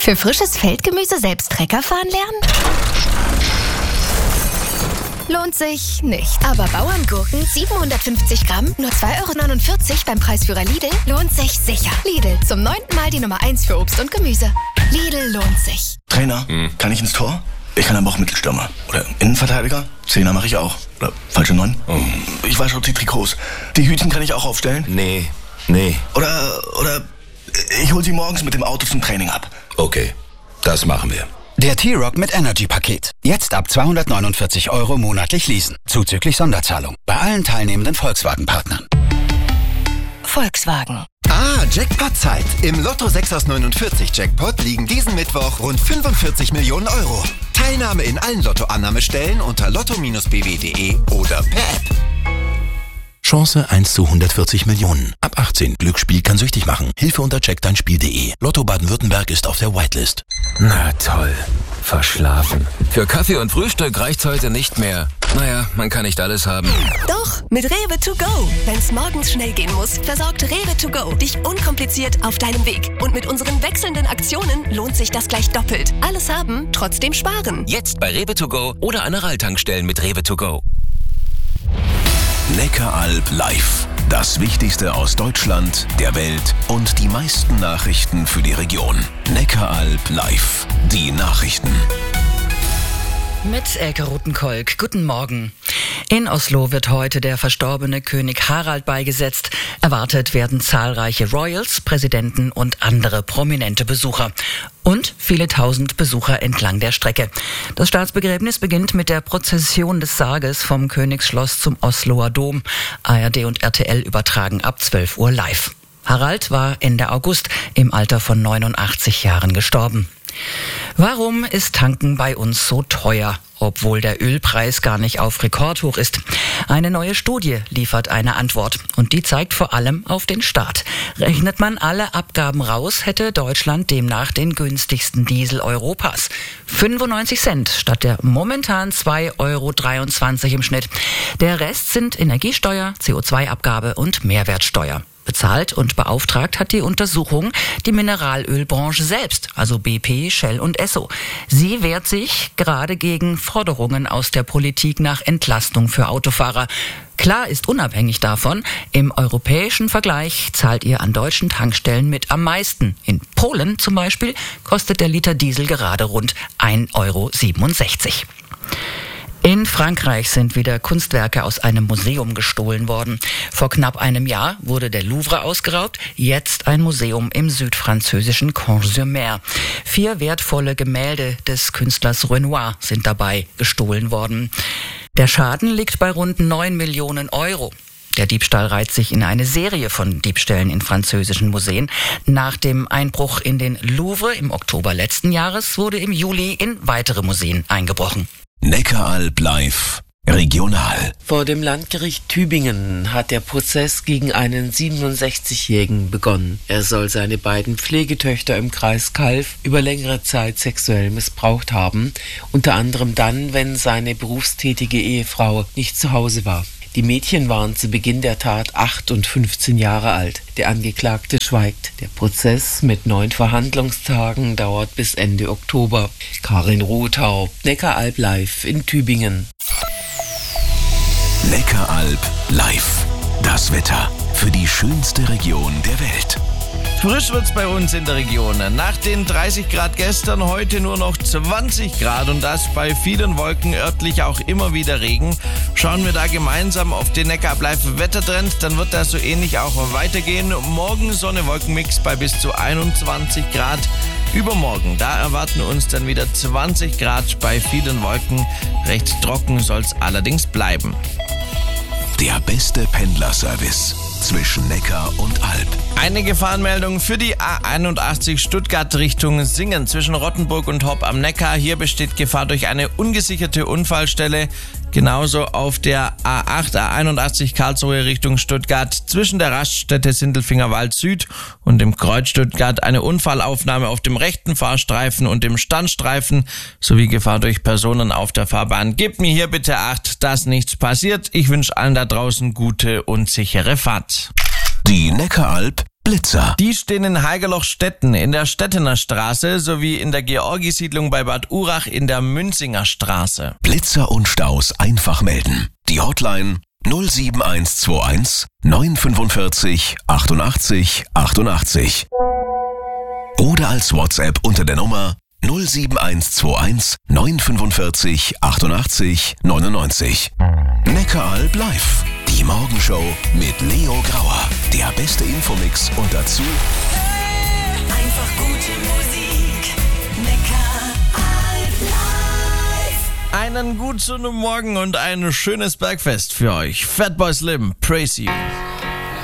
Für frisches Feldgemüse selbst Trecker fahren lernen? Lohnt sich nicht. Aber Bauerngurken 750 Gramm, nur 2,49 € beim Preisführer Lidl, lohnt sich sicher. Lidl, zum 9. Mal die Nummer 1 für Obst und Gemüse. Lidl lohnt sich. Trainer, kann ich ins Tor? Ich kann aber auch Mittelstürmer. Oder Innenverteidiger? Zehner mache ich auch. Oder falsche 9? Ich weiß schon die Trikots. Die Hütchen kann ich auch aufstellen? Nee. Oder ich hol sie morgens mit dem Auto zum Training ab. Okay, das machen wir. Der T-Rock mit Energy-Paket. Jetzt ab 249 € monatlich leasen. Zuzüglich Sonderzahlung. Bei allen teilnehmenden Volkswagen-Partnern. Volkswagen. Jackpot-Zeit. Im Lotto 6 aus 49 Jackpot liegen diesen Mittwoch rund 45 Millionen €. Teilnahme in allen Lotto-Annahmestellen unter lotto-bw.de oder per App. Chance 1 zu 140 Millionen. Ab 18. Glücksspiel kann süchtig machen. Hilfe unter checkdeinspiel.de. Lotto Baden-Württemberg ist auf der Whitelist. Na toll. Verschlafen. Für Kaffee und Frühstück reicht's heute nicht mehr. Naja, man kann nicht alles haben. Doch, mit Rewe to go. Wenn's morgens schnell gehen muss, versorgt Rewe to go dich unkompliziert auf deinem Weg. Und mit unseren wechselnden Aktionen lohnt sich das gleich doppelt. Alles haben, trotzdem sparen. Jetzt bei Rewe to go oder an Aral-Tankstellen mit Rewe to go. Neckaralb live. Das Wichtigste aus Deutschland, der Welt und die meisten Nachrichten für die Region. Neckaralb live. Die Nachrichten. Mit Elke Rutenkolk. Guten Morgen. In Oslo wird heute der verstorbene König Harald beigesetzt. Erwartet werden zahlreiche Royals, Präsidenten und andere prominente Besucher. Und viele tausend Besucher entlang der Strecke. Das Staatsbegräbnis beginnt mit der Prozession des Sarges vom Königsschloss zum Osloer Dom. ARD und RTL übertragen ab 12 Uhr live. Harald war Ende August im Alter von 89 Jahren gestorben. Warum ist Tanken bei uns so teuer, obwohl der Ölpreis gar nicht auf Rekordhoch ist? Eine neue Studie liefert eine Antwort und die zeigt vor allem auf den Staat. Rechnet man alle Abgaben raus, hätte Deutschland demnach den günstigsten Diesel Europas. 95 Cent statt der momentan 2,23 € im Schnitt. Der Rest sind Energiesteuer, CO2-Abgabe und Mehrwertsteuer. Bezahlt und beauftragt hat die Untersuchung die Mineralölbranche selbst, also BP, Shell und Esso. Sie wehrt sich gerade gegen Forderungen aus der Politik nach Entlastung für Autofahrer. Klar ist unabhängig davon, im europäischen Vergleich zahlt ihr an deutschen Tankstellen mit am meisten. In Polen zum Beispiel kostet der Liter Diesel gerade rund 1,67 €. In Frankreich sind wieder Kunstwerke aus einem Museum gestohlen worden. Vor knapp einem Jahr wurde der Louvre ausgeraubt, jetzt ein Museum im südfranzösischen Caen-sur-Mer. 4 wertvolle Gemälde des Künstlers Renoir sind dabei gestohlen worden. Der Schaden liegt bei rund 9 Millionen €. Der Diebstahl reiht sich in eine Serie von Diebstählen in französischen Museen. Nach dem Einbruch in den Louvre im Oktober letzten Jahres wurde im Juli in weitere Museen eingebrochen. Neckaralb live. Regional. Vor dem Landgericht Tübingen hat der Prozess gegen einen 67-Jährigen begonnen. Er soll seine beiden Pflegetöchter im Kreis Calw über längere Zeit sexuell missbraucht haben, unter anderem dann, wenn seine berufstätige Ehefrau nicht zu Hause war. Die Mädchen waren zu Beginn der Tat 8 und 15 Jahre alt. Der Angeklagte schweigt. Der Prozess mit 9 Verhandlungstagen dauert bis Ende Oktober. Karin Rothau, Neckaralb live in Tübingen. Neckaralb live. Das Wetter für die schönste Region der Welt. Frisch wird's bei uns in der Region. Nach den 30 Grad gestern heute nur noch 20 Grad und das bei vielen Wolken, örtlich auch immer wieder Regen. Schauen wir da gemeinsam auf den Neckaralb live Wettertrend, dann wird das so ähnlich auch weitergehen. Morgen Sonne-Wolkenmix bei bis zu 21 Grad. Übermorgen, da erwarten uns dann wieder 20 Grad bei vielen Wolken. Recht trocken soll's allerdings bleiben. Der beste Pendlerservice zwischen Neckar und Alb. Eine Gefahrenmeldung für die A81 Stuttgart Richtung Singen zwischen Rottenburg und Hopp am Neckar. Hier besteht Gefahr durch eine ungesicherte Unfallstelle. Genauso auf der A8, A81 Karlsruhe Richtung Stuttgart zwischen der Raststätte Sindelfingerwald Süd und dem Kreuz Stuttgart eine Unfallaufnahme auf dem rechten Fahrstreifen und dem Standstreifen sowie Gefahr durch Personen auf der Fahrbahn. Gebt mir hier bitte Acht, dass nichts passiert. Ich wünsche allen da draußen gute und sichere Fahrt. Die Neckaralb Blitzer. Die stehen in Haigerlochstetten in der Stettener Straße sowie in der Georgisiedlung bei Bad Urach in der Münzinger Straße. Blitzer und Staus einfach melden. Die Hotline 07121 945 88 88. Oder als WhatsApp unter der Nummer 07121 945 88 99. Neckaralb live. Die Morgenshow mit Leo Grauer. Der beste Infomix und dazu Einfach gute Musik. Neckaralb live. Einen guten Morgen und ein schönes Bergfest für euch. Fatboy Slim, praise you.